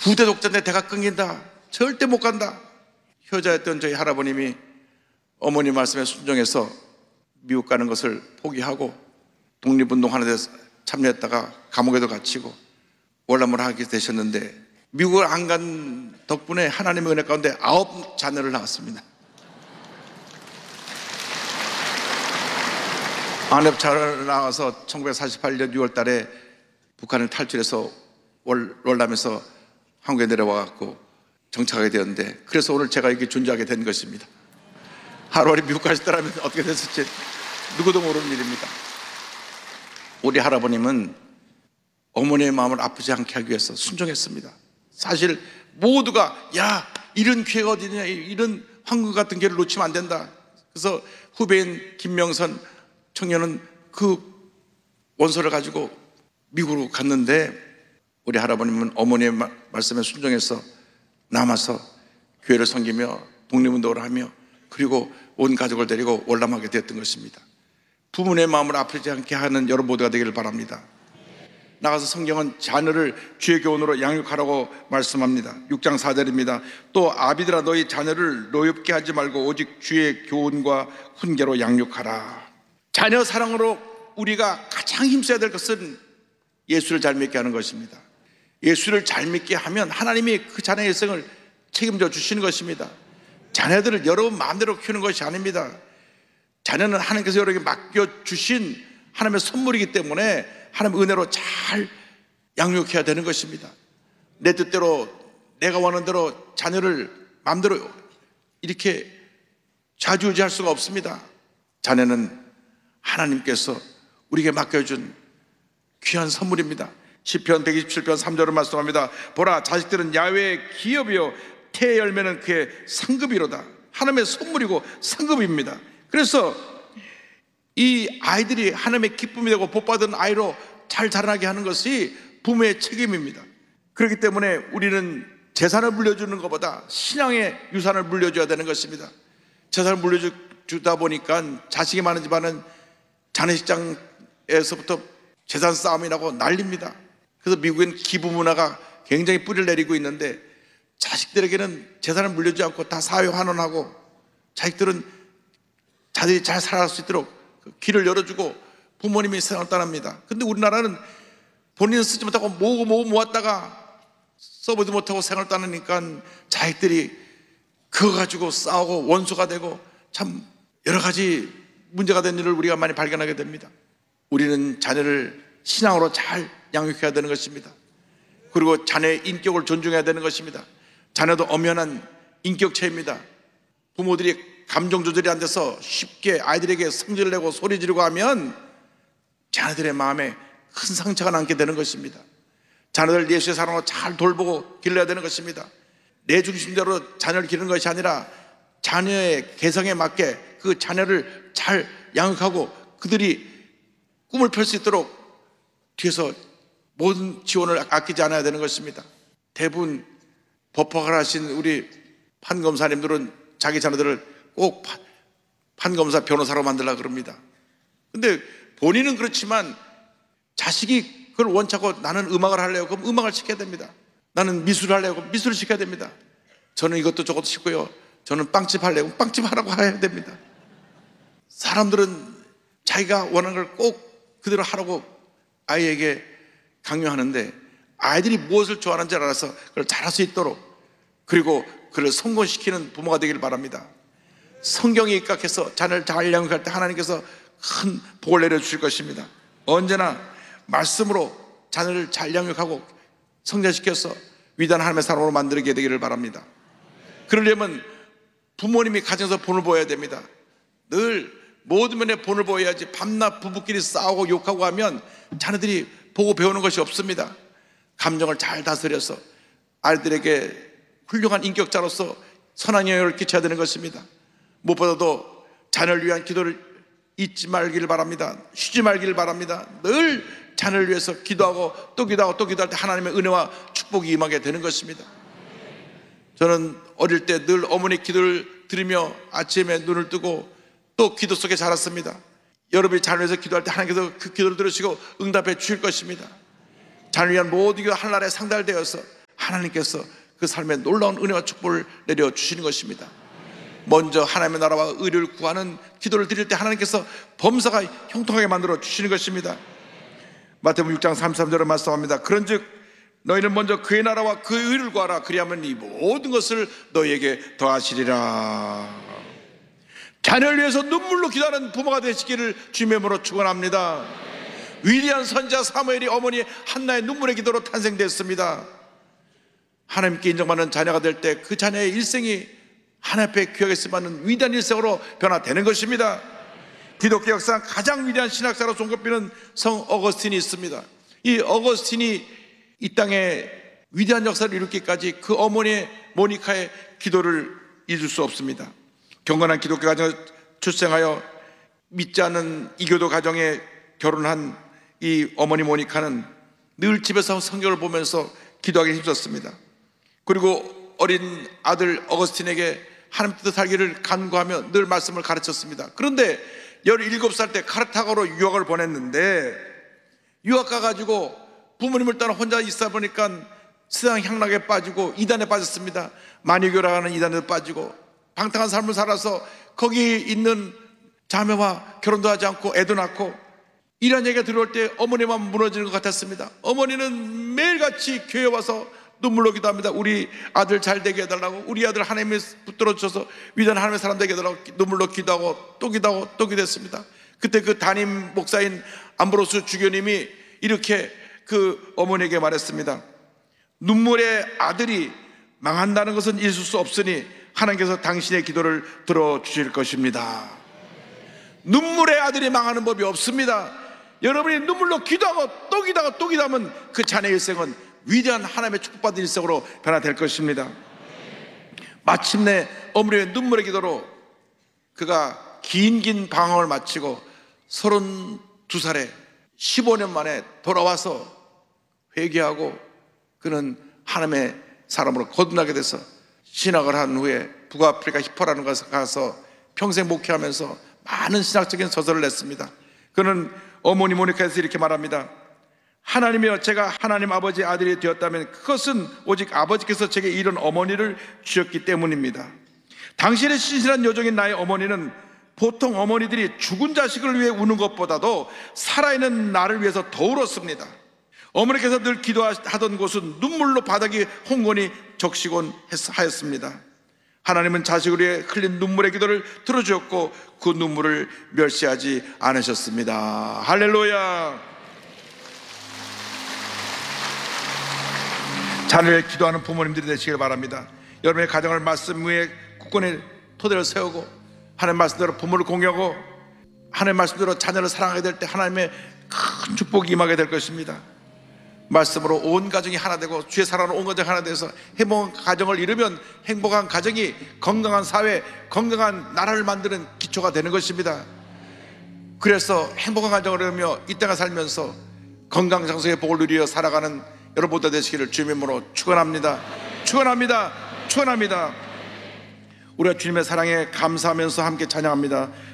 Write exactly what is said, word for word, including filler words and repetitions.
후대 독자인데 대가 끊긴다, 절대 못 간다. 효자였던 저희 할아버님이 어머니 말씀에 순종해서 미국 가는 것을 포기하고 독립운동하는 데 참여했다가 감옥에도 갇히고 월남을 하게 되셨는데, 미국을 안 간 덕분에 하나님의 은혜 가운데 아홉 자녀를 낳았습니다. 아홉 자녀를 낳아서 천구백사십팔 년 유월 달에 북한을 탈출해서 월, 월남에서 한국에 내려와갖고 정착하게 되었는데, 그래서 오늘 제가 이렇게 존재하게 된 것입니다. 하루아리 미국 가시더라면 어떻게 됐을지 누구도 모르는 일입니다. 우리 할아버님은 어머니의 마음을 아프지 않게 하기 위해서 순종했습니다. 사실 모두가 야, 이런 기회가 어디냐, 이런 황금 같은 기회를 놓치면 안 된다. 그래서 후배인 김명선 청년은 그 원서를 가지고 미국으로 갔는데, 우리 할아버님은 어머니의 말씀에 순종해서 남아서 교회를 섬기며 독립운동을 하며 그리고 온 가족을 데리고 월남하게 되었던 것입니다. 부모의 마음을 아프지 않게 하는 여러분 모두가 되기를 바랍니다. 나가서 성경은 자녀를 주의 교훈으로 양육하라고 말씀합니다. 육 장 사 절입니다. 또 아비들아, 너희 자녀를 노엽게 하지 말고 오직 주의 교훈과 훈계로 양육하라. 자녀 사랑으로 우리가 가장 힘써야 될 것은 예수를 잘 믿게 하는 것입니다. 예수를 잘 믿게 하면 하나님이 그 자녀의 일생을 책임져 주시는 것입니다. 자녀들을 여러분 마음대로 키우는 것이 아닙니다. 자녀는 하나님께서 여러분에게 맡겨주신 하나님의 선물이기 때문에 하나님의 은혜로 잘 양육해야 되는 것입니다. 내 뜻대로, 내가 원하는 대로 자녀를 마음대로 이렇게 좌지우지할 수가 없습니다. 자녀는 하나님께서 우리에게 맡겨준 귀한 선물입니다. 시편 백이십칠 편 삼 절을 말씀합니다. 보라, 자식들은 야훼의 기업이요 태의 열매는 그의 상급이로다. 하나님의 선물이고 상급입니다. 그래서 이 아이들이 하나님의 기쁨이 되고 복받은 아이로 잘 자라나게 하는 것이 부모의 책임입니다. 그렇기 때문에 우리는 재산을 물려주는 것보다 신앙의 유산을 물려줘야 되는 것입니다. 재산을 물려주다 보니까 자식이 많은 집안은 장례식장에서부터 재산 싸움이 나고 난립니다. 그래서 미국엔 기부 문화가 굉장히 뿌리를 내리고 있는데, 자식들에게는 재산을 물려주지 않고 다 사회 환원하고 자식들은 자들이 잘 살아갈 수 있도록 길을 열어주고 부모님이 세상을 떠납니다. 근데 우리나라는 본인은 쓰지 못하고 모으고 모으고 모았다가 써보지 못하고 생활을 떠나니까 자식들이 그거 가지고 싸우고 원수가 되고 참 여러 가지 문제가 된 일을 우리가 많이 발견하게 됩니다. 우리는 자녀를 신앙으로 잘 양육해야 되는 것입니다. 그리고 자녀의 인격을 존중해야 되는 것입니다. 자녀도 엄연한 인격체입니다. 부모들이 감정 조절이 안 돼서 쉽게 아이들에게 성질을 내고 소리 지르고 하면 자녀들의 마음에 큰 상처가 남게 되는 것입니다. 자녀들 예수의 사랑으로 잘 돌보고 길러야 되는 것입니다. 내 중심대로 자녀를 기르는 것이 아니라 자녀의 개성에 맞게 그 자녀를 잘 양육하고 그들이 꿈을 펼 수 있도록 뒤에서 모든 지원을 아끼지 않아야 되는 것입니다. 대부분 법학을 하신 우리 판검사님들은 자기 자녀들을 꼭 판검사 변호사로 만들려고 그럽니다. 근데 본인은 그렇지만 자식이 그걸 원치 않고 나는 음악을 하려고 그럼 음악을 시켜야 됩니다. 나는 미술을 하려고 그럼 미술을 시켜야 됩니다. 저는 이것도 저것도 시고요, 저는 빵집 하려고 빵집 하라고 해야 됩니다. 사람들은 자기가 원하는 걸 꼭 그대로 하라고 아이에게 강요하는데, 아이들이 무엇을 좋아하는지 알아서 그걸 잘할 수 있도록, 그리고 그를 성공시키는 부모가 되길 바랍니다. 성경에 입각해서 자녀를 잘 양육할 때 하나님께서 큰 복을 내려주실 것입니다. 언제나 말씀으로 자녀를 잘 양육하고 성장시켜서 위대한 하나님의 사람으로 만들게 되기를 바랍니다. 그러려면 부모님이 가정에서 본을 보여야 됩니다. 늘 모든 면에 본을 보여야지 밤낮 부부끼리 싸우고 욕하고 하면 자녀들이 보고 배우는 것이 없습니다. 감정을 잘 다스려서 아이들에게 훌륭한 인격자로서 선한 영향을 끼쳐야 되는 것입니다. 무엇보다도 자녀를 위한 기도를 잊지 말기를 바랍니다. 쉬지 말기를 바랍니다. 늘 자녀를 위해서 기도하고 또 기도하고 또 기도할 때 하나님의 은혜와 축복이 임하게 되는 것입니다. 저는 어릴 때 늘 어머니 기도를 들으며 아침에 눈을 뜨고 또 기도 속에 자랐습니다. 여러분이 자녀를 위해서 기도할 때 하나님께서 그 기도를 들으시고 응답해 주실 것입니다. 자녀를 위한 모든 기도 하늘나라에 상달되어서 하나님께서 그 삶에 놀라운 은혜와 축복을 내려주시는 것입니다. 먼저 하나님의 나라와 의를 구하는 기도를 드릴 때 하나님께서 범사가 형통하게 만들어 주시는 것입니다. 마태복음 육 장 삼십삼 절에 말씀합니다. 그런즉 너희는 먼저 그의 나라와 그의 의를 구하라. 그리하면 이 모든 것을 너희에게 더하시리라. 자녀를 위해서 눈물로 기도하는 부모가 되시기를 주님의 이름으로 축원합니다. 위대한 선지자 사무엘이 어머니 한나의 눈물의 기도로 탄생됐습니다. 하나님께 인정받는 자녀가 될 때 그 자녀의 일생이 하나님 앞에 귀하게 쓰임받는 위대한 일생으로 변화되는 것입니다. 기독교 역사상 가장 위대한 신학자로 손꼽히는 성 어거스틴이 있습니다. 이 어거스틴이 이 땅에 위대한 역사를 이루기까지 그 어머니의 모니카의 기도를 잊을 수 없습니다. 경건한 기독교 가정에 출생하여 믿지 않는 이교도 가정에 결혼한 이 어머니 모니카는 늘 집에서 성경을 보면서 기도하기 힘썼습니다. 그리고 어린 아들 어거스틴에게 하나님 뜻 살기를 간구하며 늘 말씀을 가르쳤습니다. 그런데 열일곱 살 때 카르타고로 유학을 보냈는데 유학 가가지고 부모님을 따라 혼자 있다 보니까 세상 향락에 빠지고 이단에 빠졌습니다. 만유교라는 이단에 빠지고 방탕한 삶을 살아서 거기 있는 자매와 결혼도 하지 않고 애도 낳고 이런 얘기가 들어올 때 어머니만 무너지는 것 같았습니다. 어머니는 매일같이 교회 와서 눈물로 기도합니다. 우리 아들 잘 되게 해달라고, 우리 아들 하나님이 붙들어 주셔서 위대한 하나님의 사람 되게 해달라고 눈물로 기도하고 또 기도하고 또 기도했습니다. 그때 그 담임 목사인 암브로스 주교님이 이렇게 그 어머니에게 말했습니다. 눈물의 아들이 망한다는 것은 있을 수 없으니 하나님께서 당신의 기도를 들어주실 것입니다. 눈물의 아들이 망하는 법이 없습니다. 여러분이 눈물로 기도하고 또 기도하고 또 기도하면 그 자녀의 일생은 위대한 하나님의 축복받은 일생으로 변화될 것입니다. 마침내 어머니의 눈물의 기도로 그가 긴 긴 방황을 마치고 서른두 살에 십오 년 만에 돌아와서 회개하고 그는 하나님의 사람으로 거듭나게 돼서 신학을 한 후에 북아프리카 히포라는 곳에 가서 평생 목회하면서 많은 신학적인 저서를 냈습니다. 그는 어머니 모니카에서 이렇게 말합니다. 하나님이여, 제가 하나님 아버지 아들이 되었다면 그것은 오직 아버지께서 제게 이런 어머니를 주셨기 때문입니다. 당신의 신실한 여종인 나의 어머니는 보통 어머니들이 죽은 자식을 위해 우는 것보다도 살아있는 나를 위해서 더 울었습니다. 어머니께서 늘 기도하던 곳은 눈물로 바닥이 홍건히 적시곤 하였습니다. 하나님은 자식을 위해 흘린 눈물의 기도를 들어주었고 그 눈물을 멸시하지 않으셨습니다. 할렐루야. 자녀를 기도하는 부모님들이 되시길 바랍니다. 여러분의 가정을 말씀 위에 굳건히 토대를 세우고 하나님 말씀대로 부모를 공유하고 하나님 말씀대로 자녀를 사랑하게 될 때 하나님의 큰 축복이 임하게 될 것입니다. 말씀으로 온 가정이 하나 되고 주의 사랑으로 온 가정이 하나 돼서 행복한 가정을 이루면 행복한 가정이 건강한 사회, 건강한 나라를 만드는 기초가 되는 것입니다. 그래서 행복한 가정을 이루며 이 땅에 살면서 건강장수의 복을 누리며 살아가는 여러분들 되시기를 주님의 이름으로 축원합니다. 축원합니다. 축원합니다. 우리가 주님의 사랑에 감사하면서 함께 찬양합니다.